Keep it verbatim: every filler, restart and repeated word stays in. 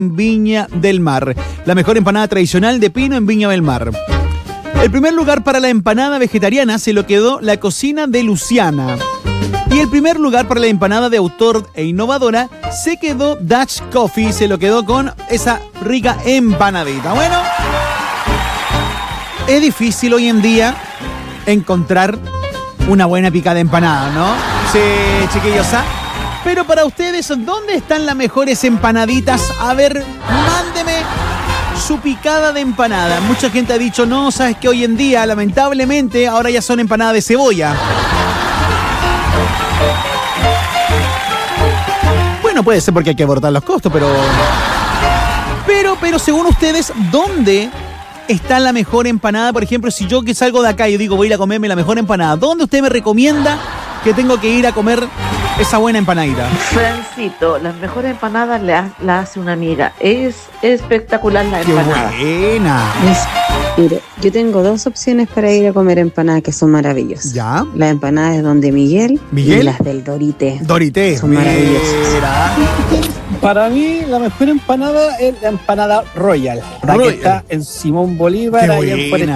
Viña del Mar. La mejor empanada tradicional de pino en Viña del Mar. El primer lugar para la empanada vegetariana se lo quedó la cocina de Luciana. Y el primer lugar para la empanada de autor e innovadora se quedó Dutch Coffee, se lo quedó con esa rica empanadita. Bueno, es difícil hoy en día encontrar una buena picada de empanada, ¿no? Sí, chiquillos, ¿ah? Pero para ustedes, ¿dónde están las mejores empanaditas? A ver, mándeme su picada de empanada. Mucha gente ha dicho, no, sabes que hoy en día, lamentablemente, ahora ya son empanadas de cebolla. Bueno, puede ser porque hay que abordar los costos, pero... Pero, pero según ustedes, ¿dónde está la mejor empanada? Por ejemplo, si yo que salgo de acá y digo voy a ir a comerme la mejor empanada, ¿dónde usted me recomienda que tengo que ir a comer esa buena empanadita? Francito, las mejores empanadas las la hace una amiga. Es espectacular la ¡qué empanada. buena! Mire, yo tengo dos opciones para ir a comer empanadas que son maravillosas. ¿Ya? Las empanadas de Donde Miguel, ¿Miguel? y las del Dorite. Dorite. Son maravillosas. Mira. Para mí, la mejor empanada es la empanada Royal, la Royal. que está en Simón Bolívar, ¡Qué ahí en buena! Forest